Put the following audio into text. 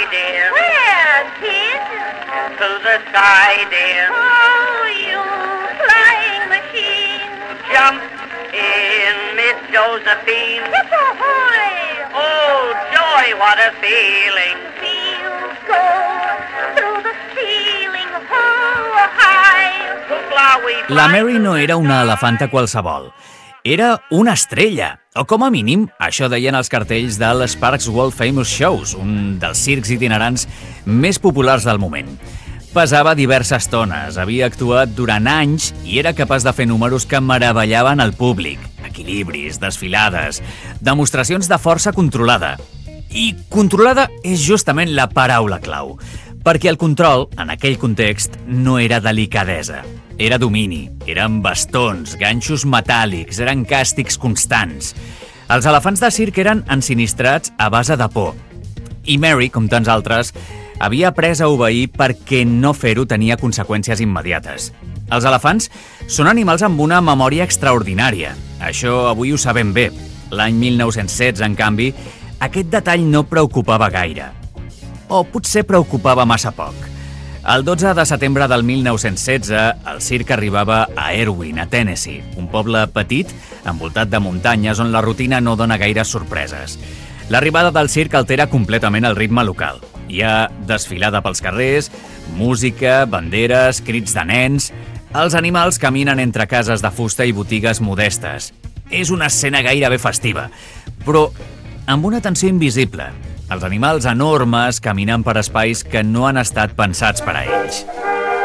dear. Where, kid? To the sky, dear. Oh, you flying machine. Jump in, Miss Josephine. Yip-ahoy! Oh, joy, what a feeling. Feels go through the ceiling, oh, high. To fly we fly. La Mary no era una elefanta qualsevol. Era una estrella, o com a mínim, això deien els cartells de l'Sparks World Famous Shows, un dels circs itinerants més populars del moment. Pesava diverses tones, havia actuat durant anys i era capaç de fer números que meravellaven el públic. Equilibris, desfilades, demostracions de força controlada. I controlada és justament la paraula clau, perquè el control, en aquell context, no era delicadesa. Era domini, eren bastons, ganxos metàl·lics, eren càstigs constants. Els elefants de circ eren ensinistrats a base de por. I Mary, com tants altres, havia après a obeir perquè no fer-ho tenia conseqüències immediates. Els elefants són animals amb una memòria extraordinària. Això avui ho sabem bé. L'any 1916, en canvi, aquest detall no preocupava gaire. O potser preocupava massa poc. El 12 de setembre del 1916, el circ arribava a Erwin, a Tennessee, un poble petit, envoltat de muntanyes on la rutina no dona gaires sorpreses. L'arribada del circ altera completament el ritme local. Hi ha desfilada pels carrers, música, banderes, crits de nens. Els animals caminen entre cases de fusta i botigues modestes. És una escena gairebé festiva, però amb una tensió invisible. Els animals enormes caminen per espais que no han estat pensats per a ells.